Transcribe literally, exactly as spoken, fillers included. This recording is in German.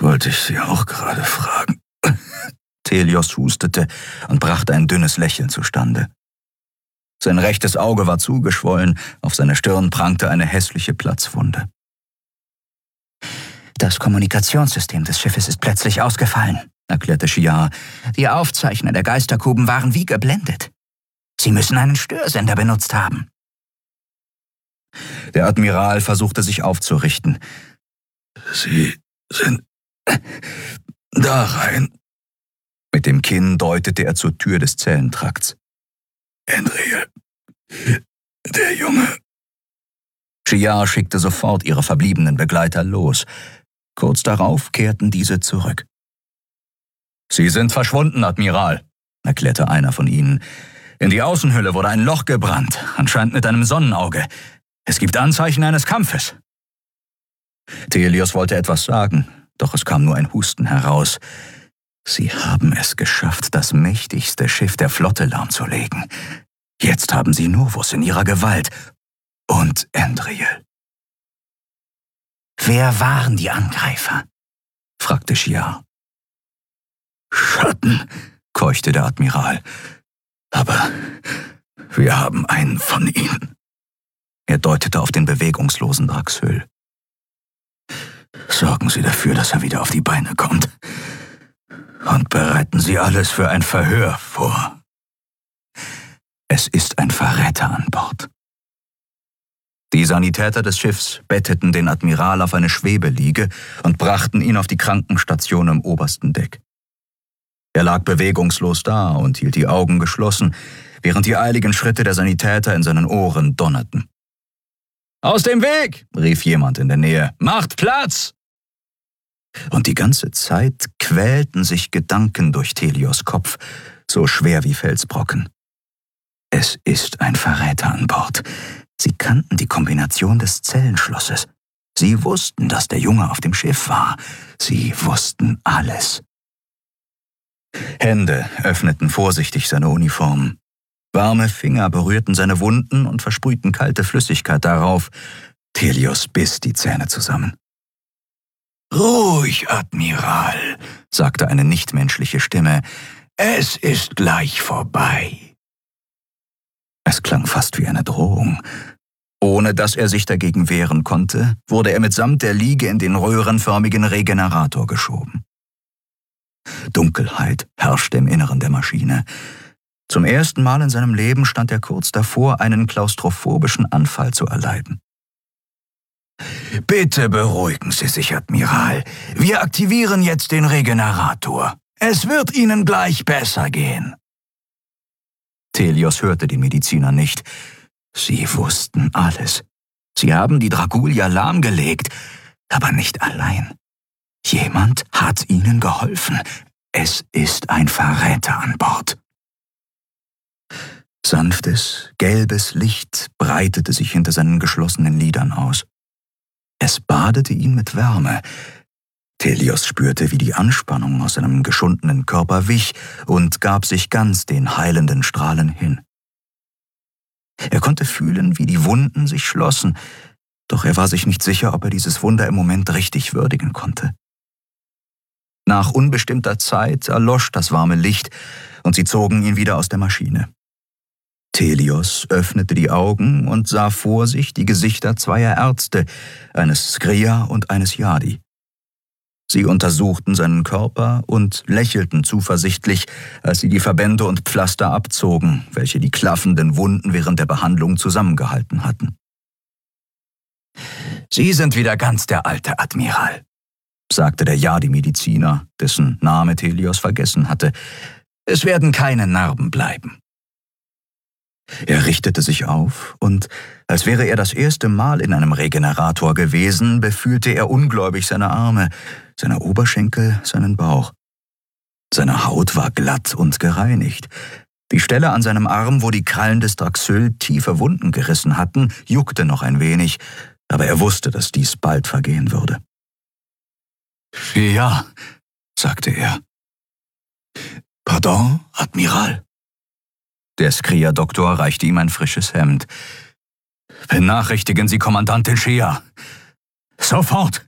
wollte ich Sie auch gerade fragen. Telios hustete und brachte ein dünnes Lächeln zustande. Sein rechtes Auge war zugeschwollen, auf seiner Stirn prangte eine hässliche Platzwunde. Das Kommunikationssystem des Schiffes ist plötzlich ausgefallen, erklärte Shiar. Die Aufzeichner der Geisterkuben waren wie geblendet. Sie müssen einen Störsender benutzt haben. Der Admiral versuchte sich aufzurichten. Sie sind da rein. Mit dem Kinn deutete er zur Tür des Zellentrakts. Andriel, der Junge. Shiar schickte sofort ihre verbliebenen Begleiter los. Kurz darauf kehrten diese zurück. »Sie sind verschwunden, Admiral«, erklärte einer von ihnen. »In die Außenhülle wurde ein Loch gebrannt, anscheinend mit einem Sonnenauge. Es gibt Anzeichen eines Kampfes.« Telios wollte etwas sagen, doch es kam nur ein Husten heraus. Sie haben es geschafft, das mächtigste Schiff der Flotte lahmzulegen. Jetzt haben sie Novus in ihrer Gewalt und Andriel. »Wer waren die Angreifer?« fragte Shiar. »Schatten«, keuchte der Admiral. »Aber wir haben einen von ihnen.« Er deutete auf den bewegungslosen Draxhyl. »Sorgen Sie dafür, dass er wieder auf die Beine kommt. Und bereiten Sie alles für ein Verhör vor. Es ist ein Verräter an Bord.« Die Sanitäter des Schiffs betteten den Admiral auf eine Schwebeliege und brachten ihn auf die Krankenstation im obersten Deck. Er lag bewegungslos da und hielt die Augen geschlossen, während die eiligen Schritte der Sanitäter in seinen Ohren donnerten. »Aus dem Weg!« rief jemand in der Nähe. »Macht Platz!« Und die ganze Zeit quälten sich Gedanken durch Telios Kopf, so schwer wie Felsbrocken. Es ist ein Verräter an Bord. Sie kannten die Kombination des Zellenschlosses. Sie wussten, dass der Junge auf dem Schiff war. Sie wussten alles. Hände öffneten vorsichtig seine Uniform. Warme Finger berührten seine Wunden und versprühten kalte Flüssigkeit darauf. Telios biss die Zähne zusammen. »Ruhig, Admiral«, sagte eine nichtmenschliche Stimme. »Es ist gleich vorbei.« Es klang fast wie eine Drohung. Ohne dass er sich dagegen wehren konnte, wurde er mitsamt der Liege in den röhrenförmigen Regenerator geschoben. Dunkelheit herrschte im Inneren der Maschine. Zum ersten Mal in seinem Leben stand er kurz davor, einen klaustrophobischen Anfall zu erleiden. »Bitte beruhigen Sie sich, Admiral. Wir aktivieren jetzt den Regenerator. Es wird Ihnen gleich besser gehen.« Telios hörte den Mediziner nicht. Sie wussten alles. Sie haben die Dragulia lahmgelegt, aber nicht allein. Jemand hat ihnen geholfen. Es ist ein Verräter an Bord. Sanftes, gelbes Licht breitete sich hinter seinen geschlossenen Lidern aus. Es badete ihn mit Wärme. Telios spürte, wie die Anspannung aus seinem geschundenen Körper wich und gab sich ganz den heilenden Strahlen hin. Er konnte fühlen, wie die Wunden sich schlossen, doch er war sich nicht sicher, ob er dieses Wunder im Moment richtig würdigen konnte. Nach unbestimmter Zeit erlosch das warme Licht und sie zogen ihn wieder aus der Maschine. Telios öffnete die Augen und sah vor sich die Gesichter zweier Ärzte, eines Skria und eines Yadi. Sie untersuchten seinen Körper und lächelten zuversichtlich, als sie die Verbände und Pflaster abzogen, welche die klaffenden Wunden während der Behandlung zusammengehalten hatten. »Sie sind wieder ganz der alte Admiral«, sagte der Yadi-Mediziner, dessen Name Telios vergessen hatte. »Es werden keine Narben bleiben.« Er richtete sich auf und, als wäre er das erste Mal in einem Regenerator gewesen, befühlte er ungläubig seine Arme, seine Oberschenkel, seinen Bauch. Seine Haut war glatt und gereinigt. Die Stelle an seinem Arm, wo die Krallen des Draxhyl tiefe Wunden gerissen hatten, juckte noch ein wenig, aber er wusste, dass dies bald vergehen würde. »Ja«, sagte er. »Pardon, Admiral?« Der Skria-Doktor reichte ihm ein frisches Hemd. »Benachrichtigen Sie Kommandantin Shea. Sofort!«